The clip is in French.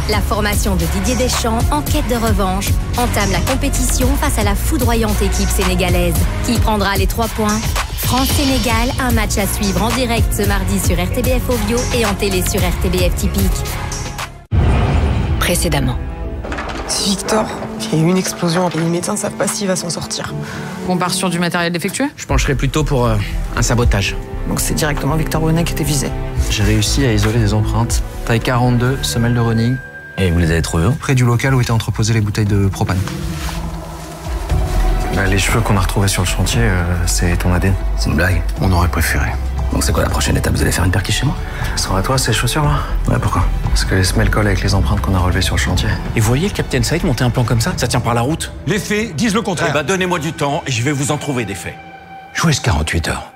La formation de Didier Deschamps, en quête de revanche, entame la compétition face à la foudroyante équipe sénégalaise. Qui prendra les 3 points? France-Sénégal, un match à suivre en direct ce mardi sur RTBF Ovio et en télé sur RTBF Typique. Précédemment. C'est Victor. Il y a eu une explosion et les médecins ne savent pas s'il va s'en sortir. On part sur du matériel défectueux? Je pencherais plutôt pour un sabotage. Donc c'est directement Victor Brunet qui était visé. J'ai réussi à isoler des empreintes. Taille 42, semelle de running. Et vous les avez trouvés où? Près du local où étaient entreposées les bouteilles de propane. Les cheveux qu'on a retrouvés sur le chantier, c'est ton ADN. C'est une blague? On aurait préféré. Donc c'est quoi la prochaine étape? Vous allez faire une perquis chez moi? Ce sera à toi, ces chaussures là? Ouais, pourquoi? Parce que les semelles collent avec les empreintes qu'on a relevées sur le chantier. Et vous voyez le Captain Saïd monter un plan comme ça tient par la route. Les faits disent le contraire. Eh ben, donnez-moi du temps et je vais vous en trouver des faits. Je vous laisse 48 heures.